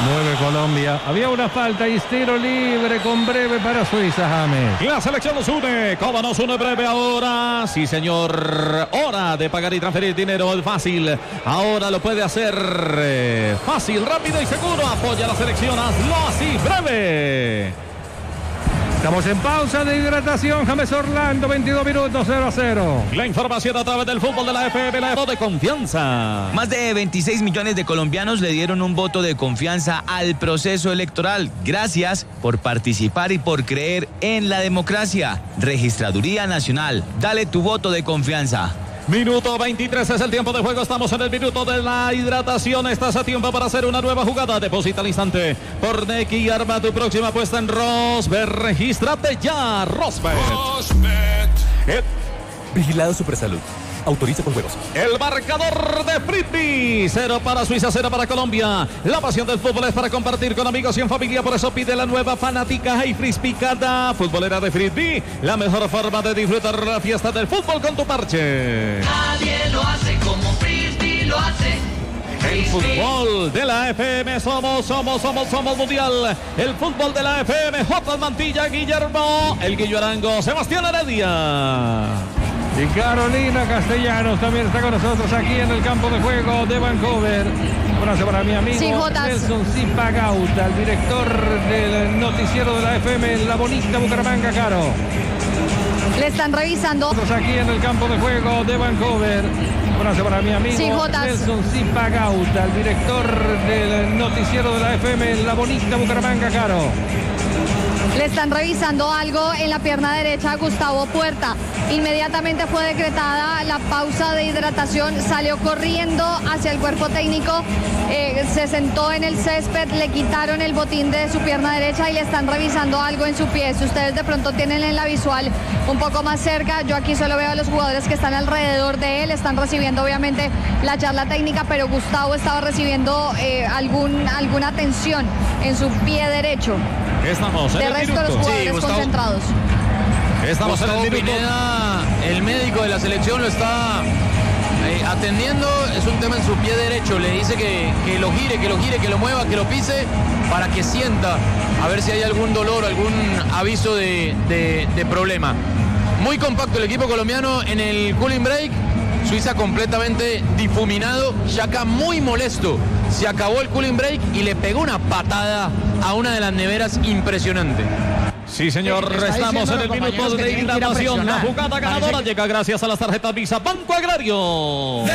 9 Colombia. Había una falta y tiro libre con breve para Suiza, James. La selección nos une. ¿Cómo nos une breve ahora? Sí, señor. Hora de pagar y transferir dinero. Es fácil. Ahora lo puede hacer fácil, rápido y seguro. Apoya a la selección. Hazlo así, breve. Estamos en pausa de hidratación. James Orlando, 22 minutos, 0-0. La información a través del fútbol de la FM, la de confianza. Más de 26 millones de colombianos le dieron un voto de confianza al proceso electoral. Gracias por participar y por creer en la democracia. Registraduría Nacional, dale tu voto de confianza. Minuto 23 es el tiempo de juego. Estamos en el minuto de la hidratación. Estás a tiempo para hacer una nueva jugada. Deposita al instante por Nequi y arma tu próxima apuesta en Rosbet. Regístrate ya, Rosbet. Vigilado Supersalud. Autoriza con juegos. El marcador de Frisbee. 0 para Suiza, 0 para Colombia. La pasión del fútbol es para compartir con amigos y en familia. Por eso pide la nueva fanática Hey Frisbee cada futbolera de Frisbee. La mejor forma de disfrutar la fiesta del fútbol con tu parche. Nadie lo hace como Frisbee lo hace. El fútbol de la FM somos mundial. El fútbol de la FM, J. Mantilla, Guillermo, el Guillo Arango, Sebastián Heredia. Y Carolina Castellanos también está con nosotros aquí en el campo de juego de Vancouver. Un abrazo para mi amigo Nelson Zipagauta, el director del noticiero de la FM en la bonita Bucaramanga, Caro. Le están revisando. Aquí en el campo de juego de Vancouver. Un abrazo para mi amigo Nelson Zipagauta, el director del noticiero de la FM en la bonita Bucaramanga, Caro. Le están revisando algo en la pierna derecha a Gustavo Puerta. Inmediatamente fue decretada la pausa de hidratación, salió corriendo hacia el cuerpo técnico, se sentó en el césped, le quitaron el botín de su pierna derecha y le están revisando algo en su pie. Si ustedes de pronto tienen en la visual un poco más cerca, yo aquí solo veo a los jugadores que están alrededor de él, están recibiendo obviamente la charla técnica, pero Gustavo estaba recibiendo alguna tensión en su pie derecho. Estamos de resto los jugadores concentrados. Estamos Gustavo en el minuto. Pineda, el médico de la selección lo está atendiendo. Es un tema en su pie derecho. Le dice que lo gire, que lo mueva, que lo pise para que sienta a ver si hay algún dolor, algún aviso de problema. Muy compacto el equipo colombiano en el cooling break. Suiza completamente difuminado. Xhaka muy molesto. Se acabó el cooling break y le pegó una patada a una de las neveras impresionante. Sí, señor, estamos en el minuto de hidratación. La jugada ganadora llega gracias a las tarjetas Visa Banco Agrario.